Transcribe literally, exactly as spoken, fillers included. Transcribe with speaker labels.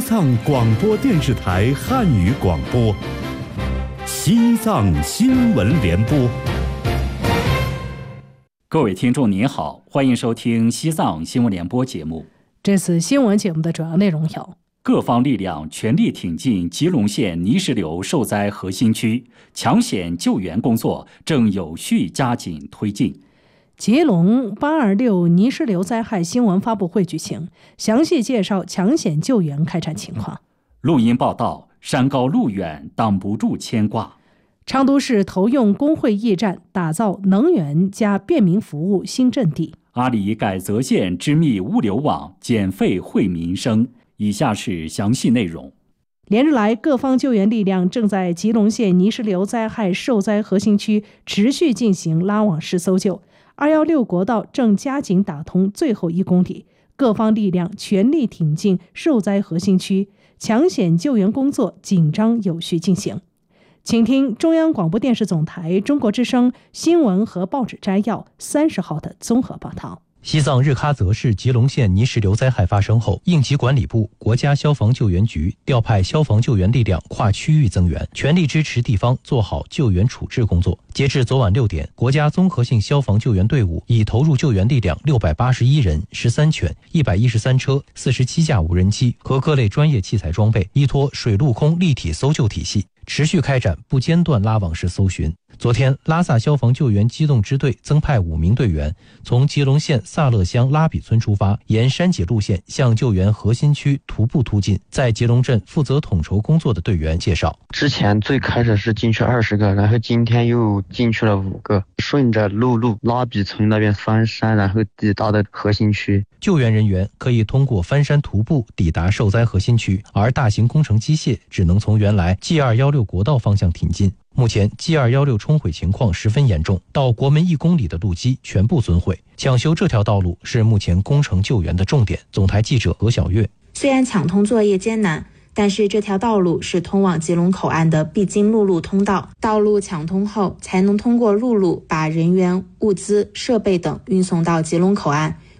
Speaker 1: 藏广播电视台汉语广播，西藏新闻联播。
Speaker 2: 各位听众您好，欢迎收听西藏新闻联播节目。
Speaker 3: 这次新闻节目的主要内容有：
Speaker 2: 各方力量全力挺进吉隆县泥石流受灾核心区，抢险救援工作正有序加紧推进。
Speaker 3: 吉隆八二六泥石流灾害新闻发布会举行，详细介绍抢险救援开展情况。
Speaker 2: 录音报道：山高路远，挡不住牵挂。
Speaker 3: 昌都市投用工会驿站，打造能源加便民服务新阵地。
Speaker 2: 阿里改则县织密物流网，减费惠民生。以下是详细内容。
Speaker 3: 连日来，各方救援力量正在吉隆县泥石流灾害受灾核心区持续进行拉网式搜救。二一六国道正加紧打通最后一公里，各方力量全力挺进受灾核心区，抢险救援工作紧张有序进行。请听中央广播电视总台中国之声新闻和报纸摘要三十号的综合报道。
Speaker 4: 西藏日喀则市吉隆县泥石流灾害发生后，应急管理部、国家消防救援局调派消防救援力量跨区域增援，全力支持地方做好救援处置工作。截至昨晚六点，国家综合性消防救援队伍已投入救援力量六百八十一人、十三犬、一百一十三车、四十七架无人机和各类专业器材装备，依托水陆空立体搜救体系，持续开展不间断拉网式搜寻。昨天，拉萨消防救援机动支队增派五名队员，从吉隆县萨勒乡拉比村出发，沿山脊路线向救援核心区徒步突进。在吉隆镇负责统筹工作的队员介绍，
Speaker 5: 之前最开始是进去二十个，然后今天又进去了五个，顺着陆路拉比村那边翻山，然后抵达的核心区。
Speaker 4: 救援人员可以通过翻山徒步抵达受灾核心区，而大型工程机械只能从原来 G 二一六国道方向挺进。目前 G 二一六冲毁情况十分严重，到国门一公里的路基全部损毁，抢修这条道路是目前工程救援的重点。总台记者何小月：
Speaker 6: 虽然抢通作业艰难，但是这条道路是通往吉隆口岸的必经陆路通道，道路抢通后才能通过陆路把人员、物资、设备等运送到吉隆口岸，